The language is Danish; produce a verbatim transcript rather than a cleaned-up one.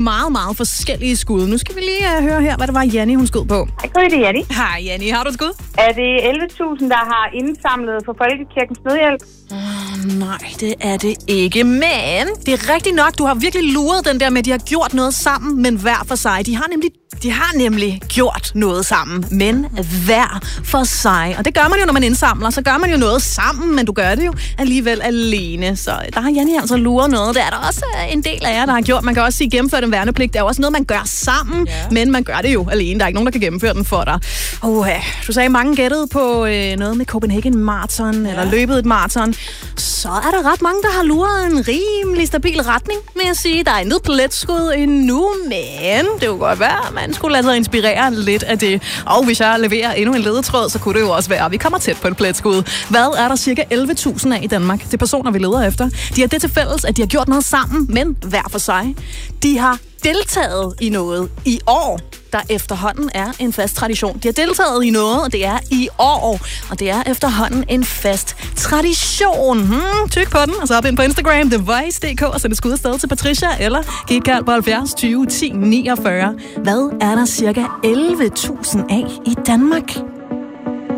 meget, meget forskellige skud. Nu skal vi lige uh, høre her, hvad det var, Janni, hun skød på. Hej, det er Janni. Hej, Janni. Har du et skud? Er det elleve tusind, der har indsamlet for Folkekirkens Nødhjælp? Uh, nej, det er det ikke. Men det er rigtigt nok. Du har virkelig luret den der med, at de har gjort noget sammen, men hver for sig. De har nemlig, de har nemlig gjort noget sammen, men hver for sig. Og det gør man jo, når man indsamler. Så gør man jo noget sammen, men du gør det jo alligevel alene. Så der har Janni altså luret noget. Det er der også en del af jer, der har gjort. Man kan også sige, gennemføre den værnepligt. Det er jo også noget, man gør sammen, yeah. men man gør det jo alene. Der er ikke nogen, der kan gennemføre den for dig. Oh, du sagde, mange gættede på øh, noget med Copenhagen Marathon, yeah. eller løbet et marathon. Så er der ret mange, der har luret en rimelig stabil retning, vil jeg sige. Der er intet pletskud endnu, men det kunne godt være, at man skulle lade sig inspirere lidt af det. Og hvis jeg leverer endnu en ledetråd, så kunne det jo også være, at vi kommer tæt på et pletskud. Hvad er der cirka elleve tusind af i Danmark? Det er personer, vi leder efter. De har det til fælles, at de har gjort noget sammen, men hver for sig. De har deltaget i noget i år, der efterhånden er en fast tradition. De har deltaget i noget, og det er i år, og det er efterhånden en fast tradition. Hmm, tyk på den, og så op ind på Instagram, the voice punktum d k, og send et skud afsted til Patricia, eller giv et kald på halvfjerds tyve ti niogfyrre. Hvad er der cirka elleve tusind af i Danmark?